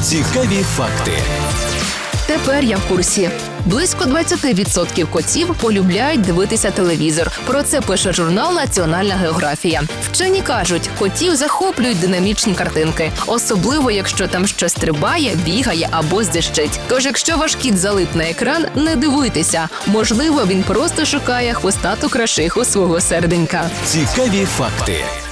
Цікаві факти. Тепер я в курсі. Близько 20% котів полюбляють дивитися телевізор. Про це пише журнал «Національна географія». Вчені кажуть, котів захоплюють динамічні картинки. Особливо, якщо там щось стрибає, бігає або здищить. Тож, якщо ваш кіт залип на екран, не дивуйтеся. Можливо, він просто шукає хвостату крашиху свого серденька. Цікаві факти.